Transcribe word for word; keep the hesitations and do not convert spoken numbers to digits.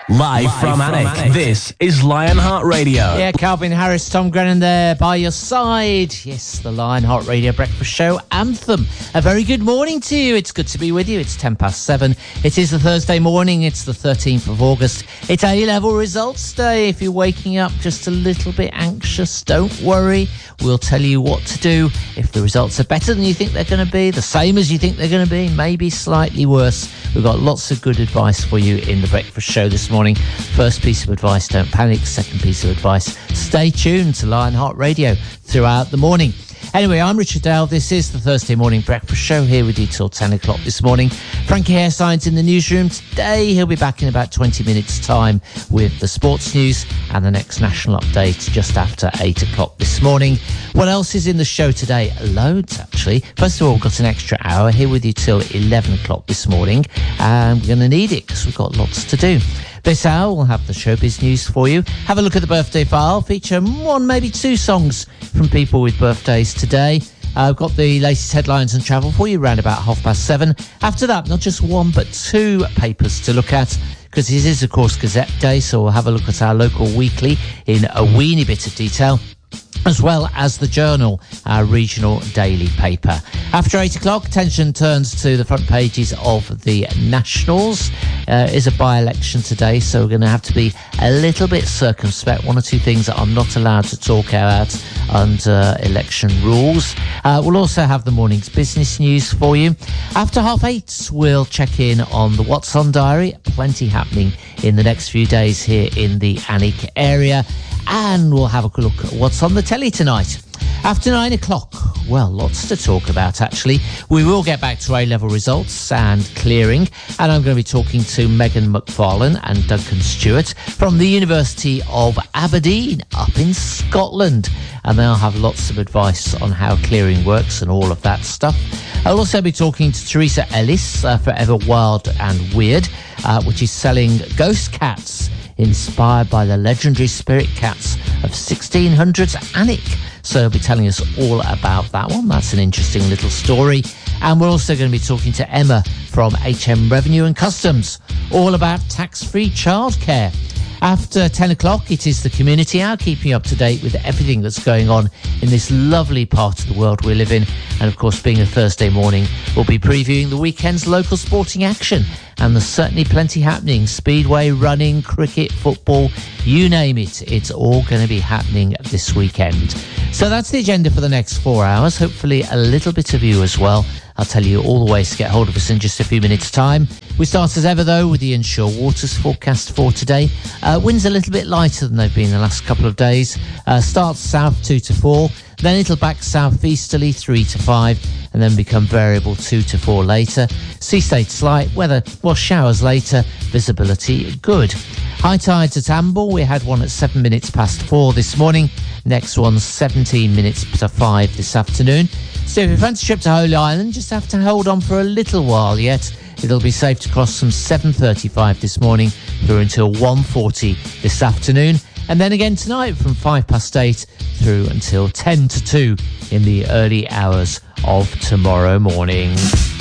Live, Live from, from Alnwick, Alnwick, this is Lionheart Radio. Yeah, Calvin Harris, Tom Grennan there by your side. Yes, the Lionheart Radio Breakfast Show anthem. A very good morning to you. It's good to be with you. It's ten past seven. It is a Thursday morning. It's the thirteenth of August. It's A-level results day. If you're waking up just a little bit anxious, don't worry. We'll tell you what to do if the results are better than you think they're going to be, the same as you think they're going to be, maybe slightly worse. We've got lots of good advice for you in the breakfast show this morning. First piece of advice, don't panic. Second piece of advice, stay tuned to Lionheart Radio throughout the morning. Anyway, I'm Richard Dale. This is the Thursday Morning Breakfast Show, here with you till ten o'clock this morning. Frankie Hairsign's in the newsroom today. He'll be back in about twenty minutes' time with the sports news and the next national update just after eight o'clock this morning. What else is in the show today? Loads, actually. First of all, we've got an extra hour here with you till eleven o'clock this morning, and we're going to need it because we've got lots to do. This hour, we'll have the showbiz news for you. Have a look at the birthday file. Feature one, maybe two songs from people with birthdays today. Uh, I've got the latest headlines and travel for you around about half past seven. After that, not just one, but two papers to look at, because it is, of course, Gazette Day, so we'll have a look at our local weekly in a weeny bit of detail, as well as the Journal, our regional daily paper. After eight o'clock, attention turns to the front pages of the Nationals. Uh, it is a by-election today, so we're going to have to be a little bit circumspect. One or two things that I'm not allowed to talk about under election rules. Uh, we'll also have the morning's business news for you. After half eight, we'll check in on the What's On Diary. Plenty happening in the next few days here in the Alnwick area. And we'll have a look at what's on the telly tonight. After nine o'clock, well, lots to talk about, actually. We will get back to A-level results and clearing, and I'm going to be talking to Megan McFarlane and Duncan Stewart from the University of Aberdeen up in Scotland, and they'll have lots of advice on how clearing works and all of that stuff. I'll also be talking to Teresa Ellis, uh, Forever Wild and Weird, uh, which is selling ghost cats inspired by the legendary spirit cats of sixteen hundreds Alnwick. So he'll be telling us all about that one. That's an interesting little story. And we're also going to be talking to Emma from H M Revenue and Customs, all about tax-free childcare. After ten o'clock, it is the Community Hour, keeping you up to date with everything that's going on in this lovely part of the world we live in. And of course, being a Thursday morning, we'll be previewing the weekend's local sporting action. And there's certainly plenty happening. Speedway, running, cricket, football, you name it. It's all going to be happening this weekend. So that's the agenda for the next four hours. Hopefully a little bit of you as well. I'll tell you all the ways to get hold of us in just a few minutes' time. We start as ever, though, with the inshore waters forecast for today. Uh, winds a little bit lighter than they've been the last couple of days. Uh, starts south two to four, then it'll back southeasterly three to five, and then become variable two to four later. Sea state slight, weather, well, showers later, visibility good. High tides at Amble, we had one at seven minutes past four this morning. Next one's seventeen minutes to five this afternoon. So if you fancy a trip to Holy Island, just have to hold on for a little while yet. It'll be safe to cross from seven thirty-five this morning through until one forty this afternoon. And then again tonight from five past eight through until ten to two in the early hours of tomorrow morning.